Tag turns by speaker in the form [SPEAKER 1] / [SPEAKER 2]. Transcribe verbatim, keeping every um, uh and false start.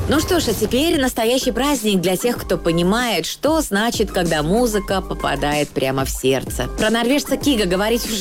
[SPEAKER 1] Ну что ж, а теперь настоящий праздник для тех, кто понимает, что значит, когда музыка попадает прямо в сердце. Про норвежца Кига говорить уже